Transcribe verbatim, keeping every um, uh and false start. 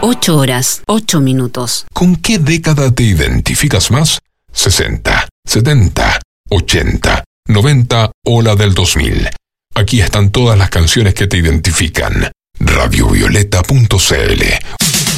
ocho horas, ocho minutos. ¿Con qué década te identificas más? sesenta, setenta, ochenta, noventa o la del dos mil. Aquí están todas las canciones que te identifican. radiovioleta punto c l